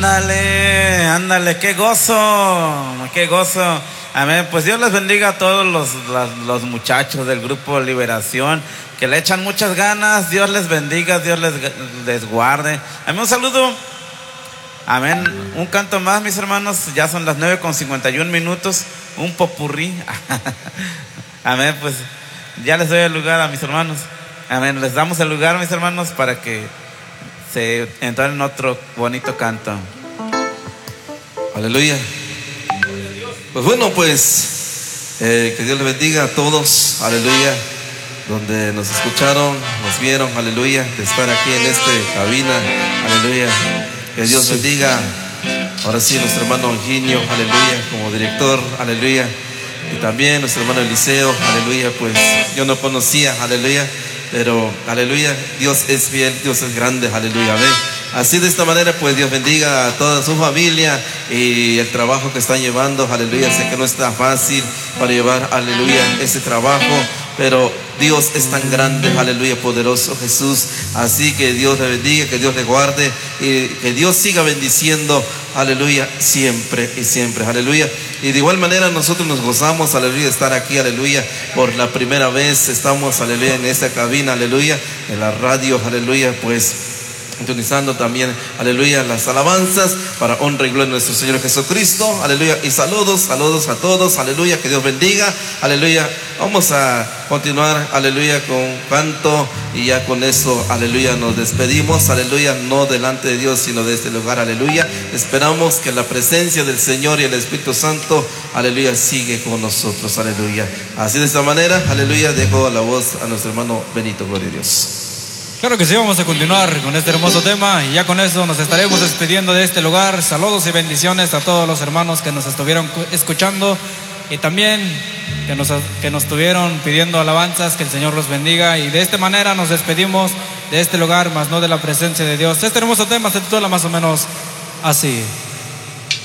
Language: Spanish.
Ándale, ándale, qué gozo, qué gozo. Amén. Pues Dios les bendiga a todos los muchachos del grupo Liberación que le echan muchas ganas. Dios les bendiga, Dios les guarde. Amén. Un saludo. Amén. Un canto más, mis hermanos. Ya son las 9:51. Un popurrí. Amén. Pues ya les doy el lugar a mis hermanos. Amén. Les damos el lugar, mis hermanos, para que se entrar en otro bonito canto. Aleluya. Pues bueno, pues que Dios les bendiga a todos. Aleluya. Donde nos escucharon, nos vieron, aleluya, de estar aquí en esta cabina. Aleluya. Que Dios bendiga. Ahora sí, nuestro hermano Eugenio, aleluya, como director, aleluya. Y también nuestro hermano Eliseo, aleluya. Pues yo no conocía, aleluya, pero aleluya, Dios es fiel, Dios es grande, aleluya, amén. Así de esta manera, pues Dios bendiga a toda su familia y el trabajo que están llevando, aleluya. Sé que no está fácil para llevar, aleluya, ese trabajo, pero Dios es tan grande, aleluya, poderoso Jesús. Así que Dios le bendiga, que Dios le guarde y que Dios siga bendiciendo, aleluya, siempre y siempre, aleluya. Y de igual manera nosotros nos gozamos, aleluya, de estar aquí, aleluya, por la primera vez estamos, aleluya, en esta cabina, aleluya, en la radio, aleluya, pues sintonizando también, aleluya, las alabanzas para honra y gloria de nuestro Señor Jesucristo, aleluya. Y saludos a todos, aleluya, que Dios bendiga, aleluya. Vamos a continuar, aleluya, con canto y ya con eso, aleluya, nos despedimos, aleluya, no delante de Dios, sino de este lugar, aleluya. Esperamos que la presencia del Señor y el Espíritu Santo, aleluya, sigue con nosotros, aleluya. Así de esta manera, aleluya, dejo la voz a nuestro hermano Benito, gloria a Dios. Claro que sí, vamos a continuar con este hermoso tema y ya con eso nos estaremos despidiendo de este lugar. Saludos y bendiciones a todos los hermanos que nos estuvieron escuchando y también que nos estuvieron pidiendo alabanzas. Que el Señor los bendiga y de esta manera nos despedimos de este lugar, más no de la presencia de Dios. Este hermoso tema se titula más o menos así.